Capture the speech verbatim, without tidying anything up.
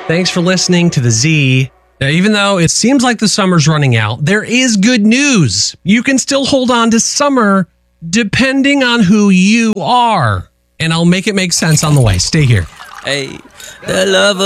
Thanks for listening to the Z. Now, even though it seems like the summer's running out, there is good news. You can still hold on to summer depending on who you are. And I'll make it make sense on the way. Stay here. Hey, the love of